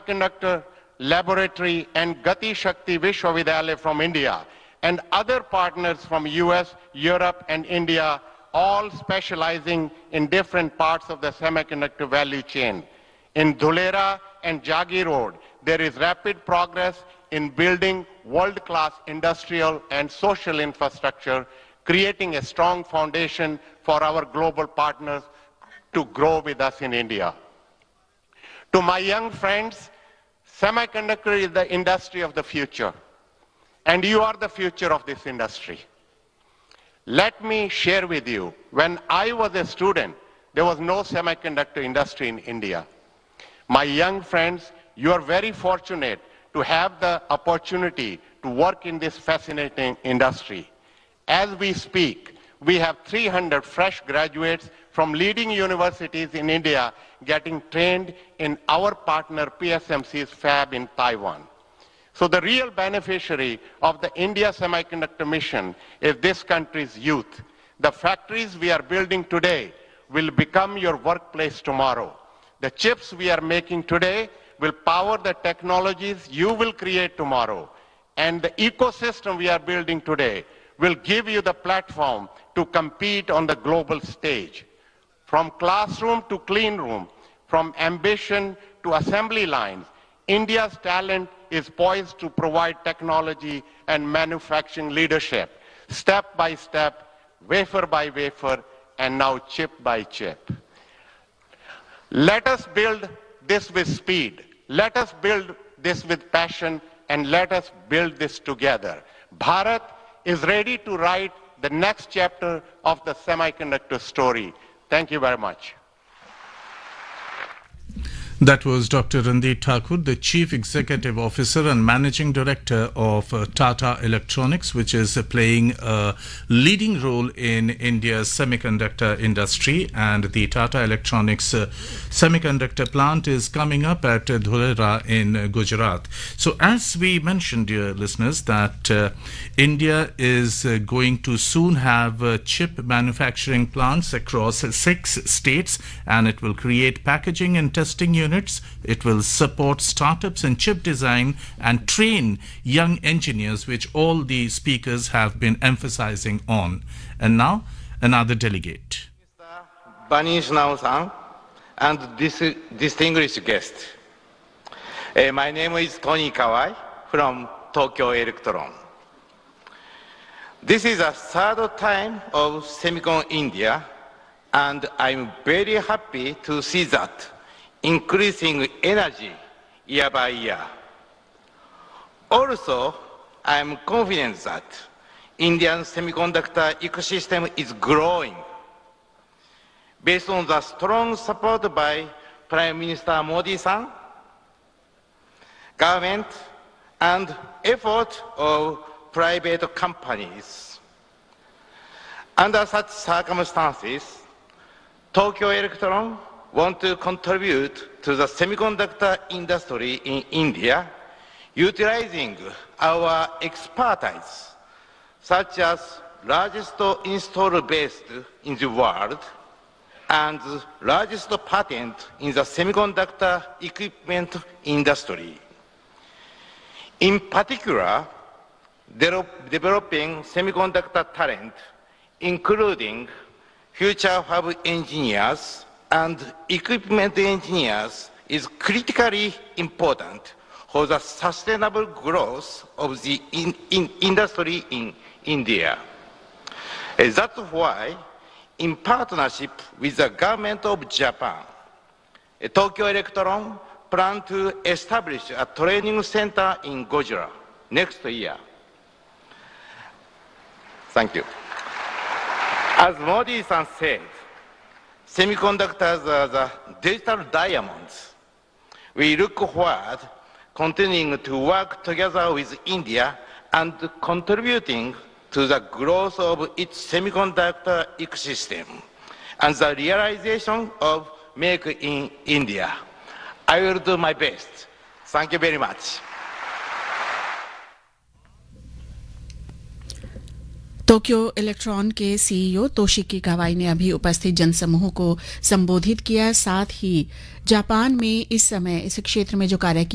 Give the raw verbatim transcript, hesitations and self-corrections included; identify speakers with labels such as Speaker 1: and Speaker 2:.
Speaker 1: Semiconductor Laboratory and Gati Shakti Vishwavidyalaya from India, and other partners from U S, Europe, and India, all specializing in different parts of the semiconductor value chain. In Dhulera and Jagi Road, there is rapid progress in building world-class industrial and social infrastructure, creating a strong foundation for our global partners to grow with us in India. To my young friends, semiconductor is the industry of the future, and you are the future of this industry. Let me share with you, when I was a student, there was no semiconductor industry in India. My young friends, you are very fortunate to have the opportunity to work in this fascinating industry. As we speak, we have three hundred fresh graduates from leading universities in India getting trained in our partner P S M C's fab in Taiwan. So the real beneficiary of the India Semiconductor Mission is this country's youth. The factories we are building today will become your workplace tomorrow. The chips we are making today will power the technologies you will create tomorrow. And the ecosystem we are building today will give you the platform to compete on the global stage. From classroom to clean room, from ambition to assembly lines, India's talent is poised to provide technology and manufacturing leadership, step by step, wafer by wafer, and now chip by chip. Let us build this with speed. Let us build this with passion, and let us build this together. Bharat is ready to write the next chapter of the semiconductor story. Thank you very much.
Speaker 2: That was Doctor Randeep Thakur, the Chief Executive Officer and Managing Director of uh, Tata Electronics, which is uh, playing a leading role in India's semiconductor industry. And the Tata Electronics uh, semiconductor plant is coming up at uh, Dhulera in uh, Gujarat. So as we mentioned, dear listeners, that uh, India is uh, going to soon have uh, chip manufacturing plants across uh, six states, and it will create packaging and testing units. It will support startups in chip design and train young engineers, which all the speakers have been emphasizing on. And now, another delegate.
Speaker 3: Mister Banish Nao-san and this distinguished guest. Uh, my name is Tony Kawai from Tokyo Electron. This is the third time of Semicon India, and I'm very happy to see that increasing energy year by year. Also, I am confident that Indian semiconductor ecosystem is growing. Based on the strong support by Prime Minister Modi-san, government, and effort of private companies. Under such circumstances, Tokyo Electron want to contribute to the semiconductor industry in India, utilizing our expertise, such as largest install base in the world and largest patent in the semiconductor equipment industry. In particular, de developing semiconductor talent, including future fab engineers and equipment engineers, is critically important for the sustainable growth of the in, in industry in India. Uh, that's why, in partnership with the government of Japan, uh, Tokyo Electron plan to establish a training center in Gujarat next year. Thank you. As Modi-san said, semiconductors are the digital diamonds. We look forward continuing to work together with India and contributing to the growth of its semiconductor ecosystem and the realization of Make in India. I will do my best. Thank you very much.
Speaker 4: Tokyo electron के CEO तोशिकी कावाई ने अभी उपस्थित जनसमूह को संबोधित किया। साथ ही Japan में इस समय इस क्षेत्र में जो कार्य